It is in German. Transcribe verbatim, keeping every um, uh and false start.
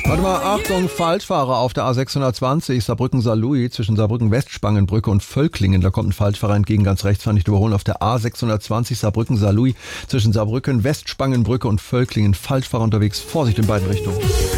Warte mal, Achtung, Falschfahrer auf der A sechshundertzwanzig, Saarbrücken-Saarlouis, zwischen Saarbrücken-Westspangenbrücke und Völklingen. Da kommt ein Falschfahrer entgegen, ganz rechts, fahren nicht überholen. Auf der A sechshundertzwanzig, Saarbrücken-Saarlouis, zwischen Saarbrücken-Westspangenbrücke und Völklingen. Falschfahrer unterwegs, Vorsicht in beiden Richtungen.